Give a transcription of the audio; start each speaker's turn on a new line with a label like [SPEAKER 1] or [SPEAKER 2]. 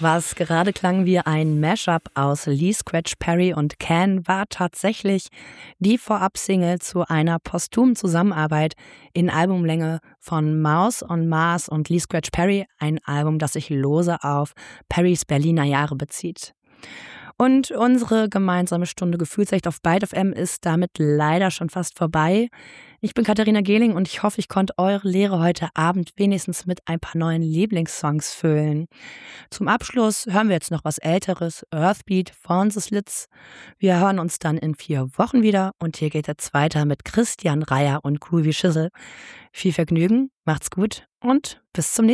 [SPEAKER 1] Was gerade klang wie ein Mashup aus Lee Scratch Perry und Can, war tatsächlich die Vorab-Single zu einer posthumen Zusammenarbeit in Albumlänge von Mouse on Mars und Lee Scratch Perry, ein Album, das sich lose auf Perrys Berliner Jahre bezieht. Und unsere gemeinsame Stunde Gefühlsecht auf Byte FM ist damit leider schon fast vorbei. Ich bin Katharina Gehling und ich hoffe, ich konnte eure Lehre heute Abend wenigstens mit ein paar neuen Lieblingssongs füllen. Zum Abschluss hören wir jetzt noch was Älteres, Earthbeat von The Slits. Wir hören uns dann in 4 Wochen wieder und hier geht es weiter mit Christian Reyer und Groovy Schissel. Viel Vergnügen, macht's gut und bis zum nächsten Mal.